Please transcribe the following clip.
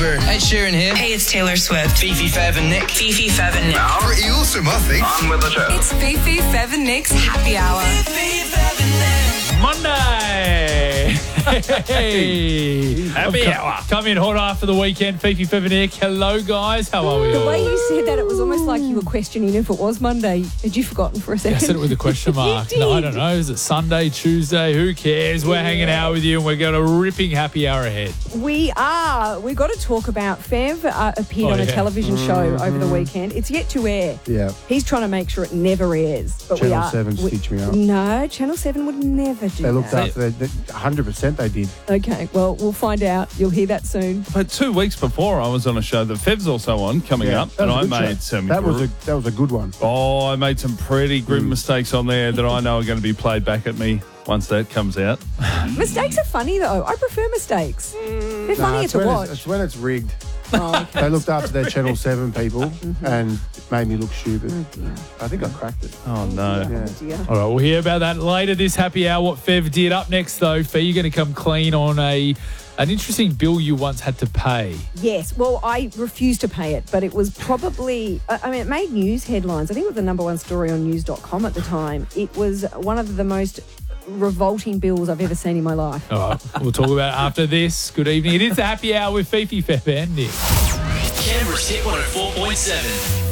Drew. Ed Sheeran here. Hey, it's Taylor Swift. Fifi, Fev and Nick. Fifi, Fev and Nick. Pretty awesome, I think. On with the show. It's Fifi, Fev and Nick's Happy Hour. Monday. Hey. Happy hour. Come in hot after the weekend. Fifi, Fev and Nick. Hello, guys. How are we The all? way you said that, it was almost like you were questioning if it was Monday. Had you forgotten for a second? I said it with a question mark. You No, I did. don't know. Is it Sunday, Tuesday? Who cares? We're hanging out with you and we're got a ripping happy hour ahead. We are. We've got to talk about Fev appeared on a yeah. television show over the weekend. It's yet to air. Yeah. He's trying to make sure it never airs. But Channel we are. 7 stitch me up. No, Channel 7 would never do They looked that. after 100% they did. Okay, well, we'll find out. You'll hear that soon. But 2 weeks before, I was on a show that Fev's also on coming up, that and I was a good made show. some. That was a good one. Oh, I made some pretty grim mistakes on there that I know are going to be played back at me once that comes out. Mistakes are funny, though. I prefer mistakes. They're funnier it's to when watch. It's when it's rigged. Oh, okay. They looked after their Channel 7 people and it made me look stupid. I think I cracked it. Oh, no. Yeah. Oh, dear. All right, we'll hear about that later this happy hour, what Fev did. Up next, though, Fev, you're going to come clean on an interesting bill you once had to pay. Yes, well, I refused to pay it, but it was probably, it made news headlines. I think it was the number one story on news.com at the time. It was one of the most revolting bills I've ever seen in my life. All right, we'll talk about it after this. Good evening. It is the happy hour with Fifi, Fev and Nick. Canberra's Hit 104.7.